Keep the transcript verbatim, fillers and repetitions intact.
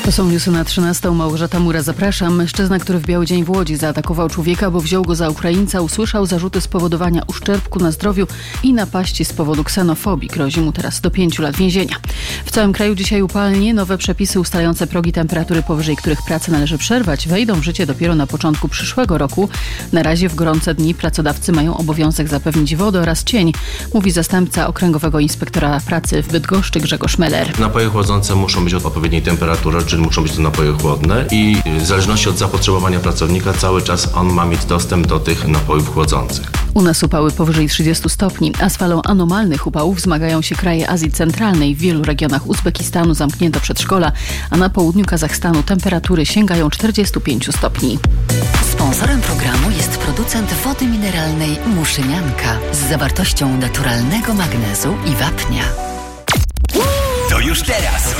To są newsy na trzynastą. Małgorzata Mura, zapraszam. Mężczyzna, który w biały dzień w Łodzi zaatakował człowieka, bo wziął go za Ukraińca, usłyszał zarzuty spowodowania uszczerbku na zdrowiu i napaści z powodu ksenofobii. Grozi mu teraz do pięciu lat więzienia. W całym kraju dzisiaj upalnie. Nowe przepisy ustalające progi temperatury, powyżej których pracę należy przerwać, wejdą w życie dopiero na początku przyszłego roku. Na razie w gorące dni pracodawcy mają obowiązek zapewnić wodę oraz cień, mówi zastępca Okręgowego Inspektora Pracy w Bydgoszczy Grzegorz Meller. Napoje chłodzące muszą być od odpowiedniej temperatury, czyli muszą być to napoje chłodne i w zależności od zapotrzebowania pracownika cały czas on ma mieć dostęp do tych napojów chłodzących. U nas upały powyżej trzydziestu stopni, a z falą anomalnych upałów zmagają się kraje Azji Centralnej. W wielu regionach Uzbekistanu zamknięto przedszkola, a na południu Kazachstanu temperatury sięgają czterdziestu pięciu stopni. Sponsorem programu jest producent wody mineralnej Muszynianka z zawartością naturalnego magnezu i wapnia. To już teraz